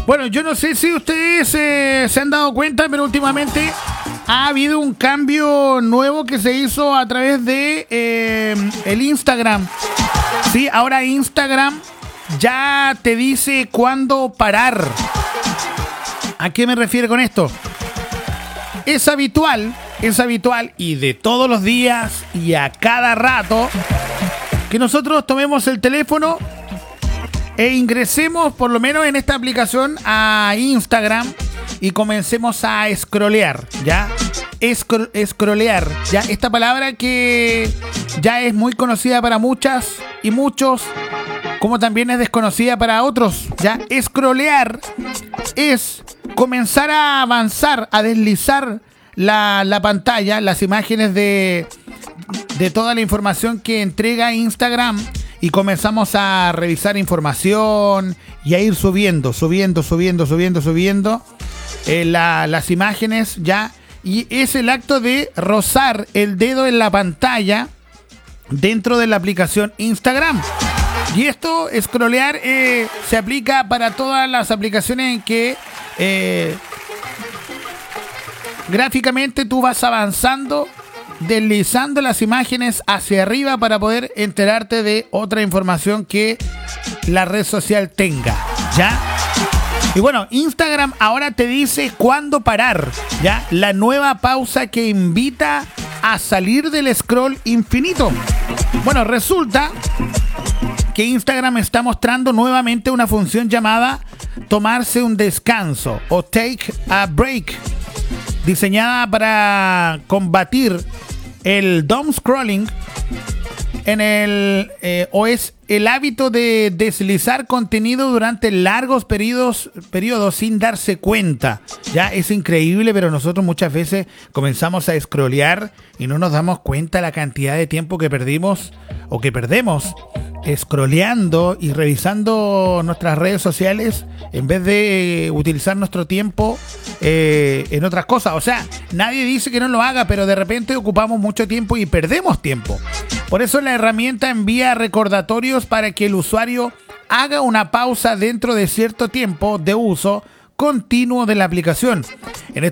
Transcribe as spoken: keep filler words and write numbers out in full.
Bueno, yo no sé si ustedes eh, se han dado cuenta, pero últimamente ha habido un cambio nuevo que se hizo a través de eh, el Instagram. Sí, ahora Instagram ya te dice cuándo parar. ¿A qué me refiero con esto? Es habitual, es habitual y de todos los días y a cada rato que nosotros tomemos el teléfono e ingresemos por lo menos en esta aplicación a Instagram y comencemos a scrollear, ¿ya? Escro- scrollear, ¿ya? Esta palabra que ya es muy conocida para muchas y muchos, como también es desconocida para otros, ¿ya? Scrollear es comenzar a avanzar, a deslizar la, la pantalla, las imágenes de, de toda la información que entrega Instagram. Y comenzamos a revisar información y a ir subiendo, subiendo, subiendo, subiendo, subiendo eh, la, las imágenes ya. Y es el acto de rozar el dedo en la pantalla dentro de la aplicación Instagram. Y esto, scrollear, eh, se aplica para todas las aplicaciones en que eh, gráficamente tú vas avanzando, deslizando las imágenes hacia arriba para poder enterarte de otra información que la red social tenga, ¿ya? Y bueno, Instagram ahora te dice cuándo parar, ¿ya? La nueva pausa que invita a salir del scroll infinito. Bueno, resulta que Instagram está mostrando nuevamente una función llamada tomarse un descanso o take a break, diseñada para combatir el doom scrolling en el eh, o es el hábito de deslizar contenido durante largos periodos, periodos sin darse cuenta. Ya es increíble, pero nosotros muchas veces comenzamos a scrollear y no nos damos cuenta la cantidad de tiempo que perdimos o que perdemos scrolleando y revisando nuestras redes sociales en vez de utilizar nuestro tiempo eh, en otras cosas. O sea, nadie dice que no lo haga, pero de repente ocupamos mucho tiempo y perdemos tiempo. Por eso la herramienta envía recordatorios para que el usuario haga una pausa dentro de cierto tiempo de uso continuo de la aplicación. En